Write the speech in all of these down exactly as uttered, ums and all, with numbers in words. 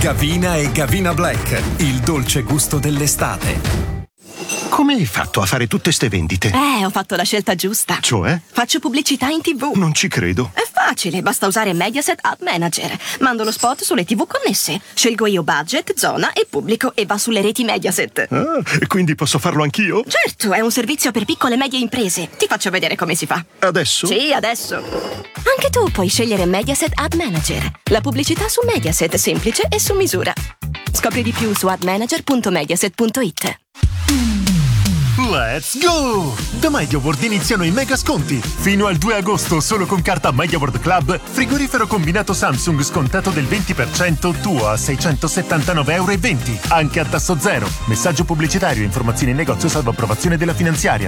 Gavina e Gavina Black, il dolce gusto dell'estate. Come hai fatto a fare tutte ste vendite? Eh, ho fatto la scelta giusta. Cioè? Faccio pubblicità in tivù. Non ci credo. È facile, basta usare Mediaset Ad Manager. Mando lo spot sulle tivù connesse. Scelgo io budget, zona e pubblico e va sulle reti Mediaset. Ah, e quindi posso farlo anch'io? Certo, è un servizio per piccole e medie imprese. Ti faccio vedere come si fa. Adesso? Sì, adesso. Anche tu puoi scegliere Mediaset Ad Manager. La pubblicità su Mediaset, semplice e su misura. Scopri di più su admanager punto mediaset punto it. Let's go! Da MediaWorld iniziano i mega sconti. Fino al due agosto, solo con carta MediaWorld Club, frigorifero combinato Samsung scontato del venti per cento tuo a seicentosettantanove e venti euro, anche a tasso zero. Messaggio pubblicitario e informazioni in negozio salvo approvazione della finanziaria.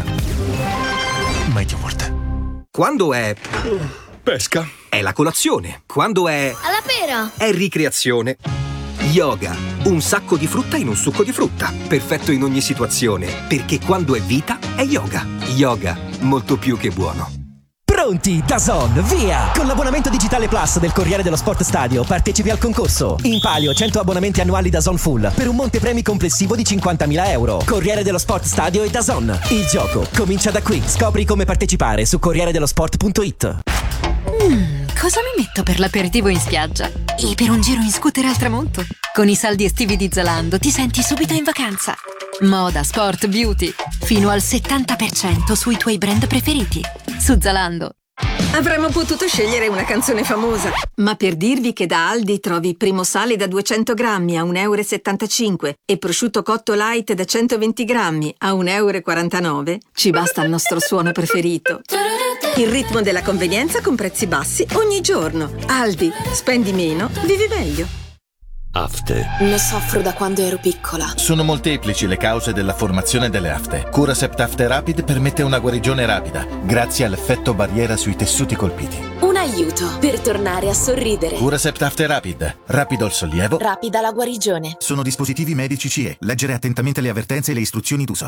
MediaWorld. Quando è... Pesca. È la colazione. Quando è... Alla pera. È ricreazione. Yoga, un sacco di frutta in un succo di frutta, perfetto in ogni situazione, perché quando è vita è yoga. Yoga, molto più che buono. Pronti, DAZN, via! Con l'abbonamento digitale Plus del Corriere dello Sport Stadio partecipi al concorso. In palio cento abbonamenti annuali DAZN Full per un monte premi complessivo di cinquantamila euro. Corriere dello Sport Stadio e DAZN. Il gioco comincia da qui. Scopri come partecipare su corriere dello sport punto it. Mm, cosa mi metto per l'aperitivo in spiaggia? E per un giro in scooter al tramonto? Con i saldi estivi di Zalando ti senti subito in vacanza. Moda, sport, beauty. Fino al settanta per cento sui tuoi brand preferiti. Su Zalando. Avremmo potuto scegliere una canzone famosa, ma per dirvi che da Aldi trovi primo sale da duecento grammi a un euro e settantacinque e prosciutto cotto light da centoventi grammi a un euro e quarantanove, ci basta il nostro suono preferito. Il ritmo della convenienza con prezzi bassi ogni giorno. Aldi, spendi meno, vivi meglio. Afte. Ne soffro da quando ero piccola. Sono molteplici le cause della formazione delle afte. Curacept Afte Rapid permette una guarigione rapida, grazie all'effetto barriera sui tessuti colpiti. Un aiuto per tornare a sorridere. Curacept Afte Rapid. Rapido il sollievo. Rapida la guarigione. Sono dispositivi medici C E. Leggere attentamente le avvertenze e le istruzioni d'uso.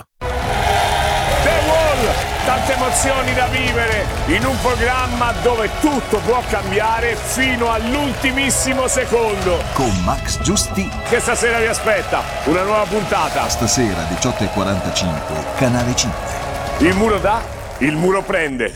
Tante emozioni da vivere in un programma dove tutto può cambiare fino all'ultimissimo secondo. Con Max Giusti. Che stasera vi aspetta una nuova puntata. Stasera diciotto e quarantacinque, Canale cinque. Il muro dà, il muro prende.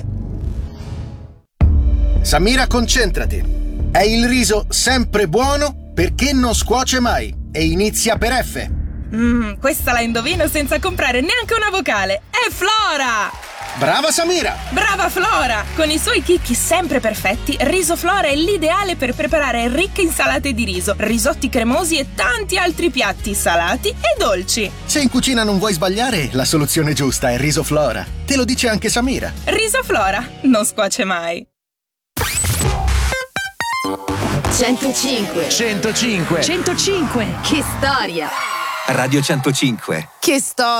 Samira, concentrati. È il riso sempre buono perché non scuoce mai e inizia per F. Mmm, questa la indovino senza comprare neanche una vocale. È Flora! Brava Samira! Brava Flora! Con i suoi chicchi sempre perfetti, Riso Flora è l'ideale per preparare ricche insalate di riso, risotti cremosi e tanti altri piatti salati e dolci. Se in cucina non vuoi sbagliare, la soluzione giusta è Riso Flora. Te lo dice anche Samira. Riso Flora non scuoce mai. centocinque. centocinque. centocinque. Che storia! Radio centocinque. Che storia!